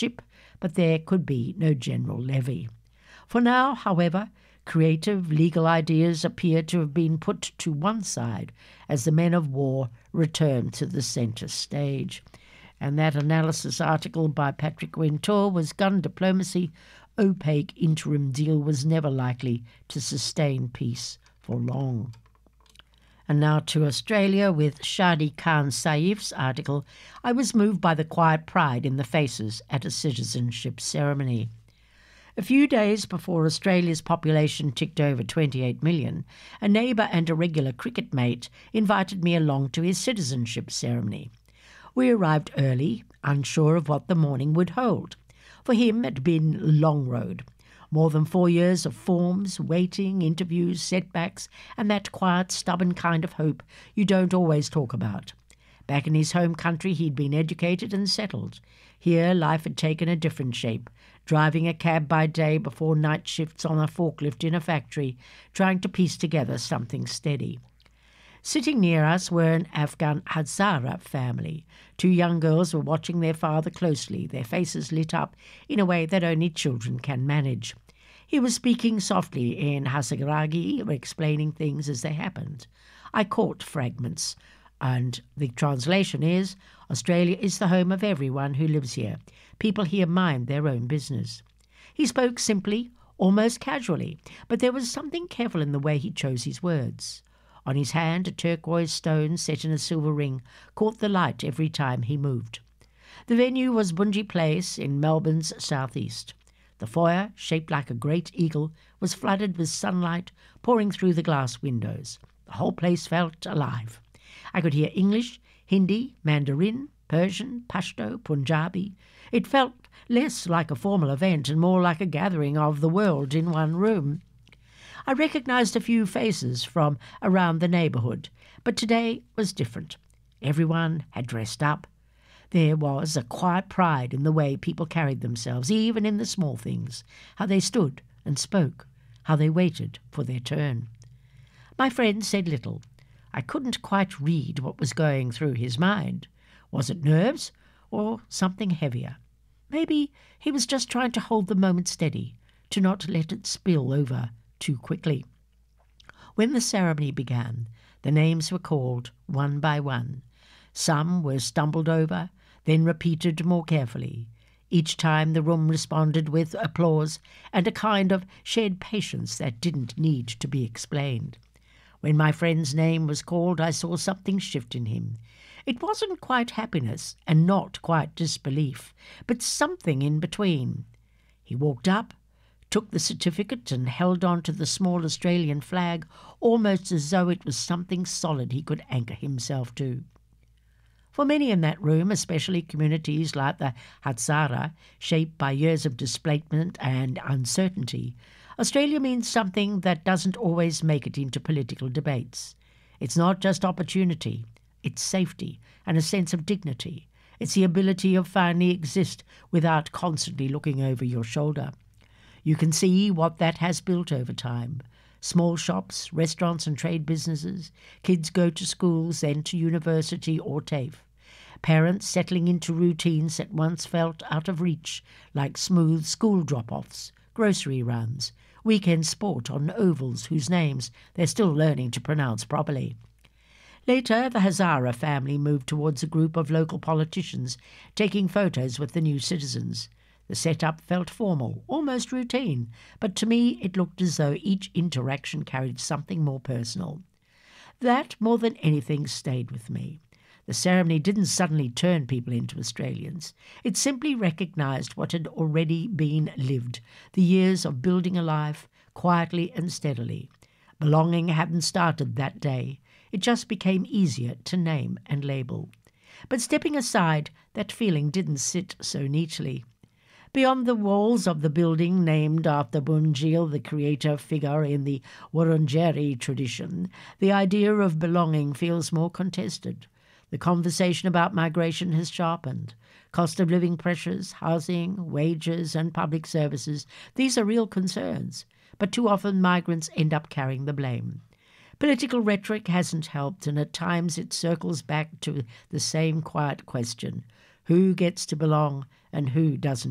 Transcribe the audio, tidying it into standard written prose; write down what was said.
ship, but there could be no general levy. For now, however, creative legal ideas appear to have been put to one side as the men of war return to the centre stage. And that analysis article by Patrick Wintour was Gun Diplomacy, Opaque Interim Deal Was Never Likely to Sustain Peace for Long. And now to Australia with Shadi Khan Saif's article, I Was Moved by the Quiet Pride in the Faces at a Citizenship Ceremony. A few days before Australia's population ticked over 28 million, a neighbour and a regular cricket mate invited me along to his citizenship ceremony. We arrived early, unsure of what the morning would hold. For him it had been a long road. More than 4 years of forms, waiting, interviews, setbacks, and that quiet, stubborn kind of hope you don't always talk about. Back in his home country he'd been educated and settled. Here life had taken a different shape, driving a cab by day before night shifts on a forklift in a factory, trying to piece together something steady. Sitting near us were an Afghan Hazara family. 2 young girls were watching their father closely, their faces lit up in a way that only children can manage. He was speaking softly in Hazaragi, explaining things as they happened. I caught fragments, and the translation is, Australia is the home of everyone who lives here. People here mind their own business. He spoke simply, almost casually, but there was something careful in the way he chose his words. On his hand, a turquoise stone set in a silver ring caught the light every time he moved. The venue was Bunji Place in Melbourne's southeast. The foyer, shaped like a great eagle, was flooded with sunlight pouring through the glass windows. The whole place felt alive. I could hear English, Hindi, Mandarin, Persian, Pashto, Punjabi. It felt less like a formal event and more like a gathering of the world in one room. I recognised a few faces from around the neighbourhood, but today was different. Everyone had dressed up. There was a quiet pride in the way people carried themselves, even in the small things, how they stood and spoke, how they waited for their turn. My friend said little. I couldn't quite read what was going through his mind. Was it nerves or something heavier? Maybe he was just trying to hold the moment steady, to not let it spill over too quickly. When the ceremony began, the names were called one by one. Some were stumbled over, then repeated more carefully. Each time the room responded with applause and a kind of shared patience that didn't need to be explained. When my friend's name was called, I saw something shift in him. It wasn't quite happiness and not quite disbelief, but something in between. He walked up, took the certificate and held on to the small Australian flag almost as though it was something solid he could anchor himself to. For many in that room, especially communities like the Hazara, shaped by years of displacement and uncertainty, Australia means something that doesn't always make it into political debates. It's not just opportunity, it's safety and a sense of dignity. It's the ability of finally exist without constantly looking over your shoulder. You can see what that has built over time. Small shops, restaurants and trade businesses, kids go to schools, then to university or TAFE. Parents settling into routines that once felt out of reach, like smooth school drop-offs, grocery runs, weekend sport on ovals whose names they're still learning to pronounce properly. Later, the Hazara family moved towards a group of local politicians, taking photos with the new citizens. The setup felt formal, almost routine, but to me it looked as though each interaction carried something more personal. That, more than anything, stayed with me. The ceremony didn't suddenly turn people into Australians. It simply recognised what had already been lived, the years of building a life, quietly and steadily. Belonging hadn't started that day. It just became easier to name and label. But stepping aside, that feeling didn't sit so neatly. Beyond the walls of the building named after Bunjil, the creator figure in the Wurundjeri tradition, the idea of belonging feels more contested. The conversation about migration has sharpened. Cost of living pressures, housing, wages and public services, these are real concerns, but too often migrants end up carrying the blame. Political rhetoric hasn't helped, and at times it circles back to the same quiet question: who gets to belong and who doesn't?